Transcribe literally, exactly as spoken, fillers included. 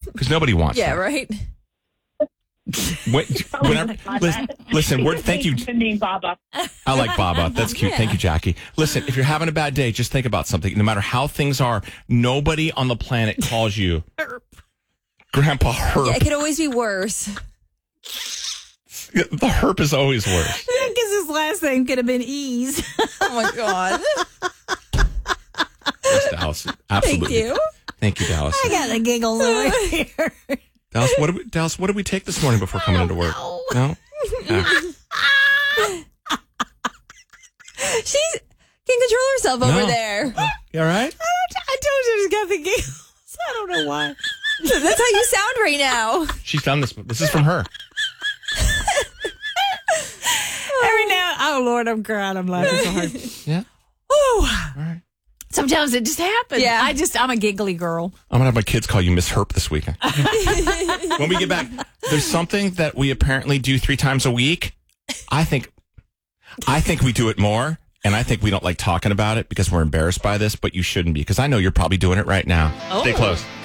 Because nobody wants Yeah, that. right? When, whenever, listen, listen we're, thank you. The name Baba. I like Baba. That's cute. Yeah. Thank you, Jackie. Listen, if you're having a bad day, just think about something. No matter how things are, nobody on the planet calls you Grandpa Herp. Yeah, it could always be worse. The herp is always worse. I guess his last name could have been Ease. Oh, my God. Yes, Dallas. Absolutely. Thank you. Thank you, Dallas. I got the giggles over here. Dallas, what do we, Dallas, what did we take this morning before coming into work? No? Yeah. She can control herself over No. there. You all right? I told you she's got the giggles. I don't know why. That's how you sound right now. She's done this. This is from her. Every now, oh Lord, I'm crying. I'm laughing so hard. Yeah? Ooh. All right. Sometimes it just happens. Yeah. I just, I'm a giggly girl. I'm going to have my kids call you Miss Herp this weekend. When we get back, there's something that we apparently do three times a week. I think, I think we do it more, and I think we don't like talking about it because we're embarrassed by this, but you shouldn't be, because I know you're probably doing it right now. Oh. Stay close.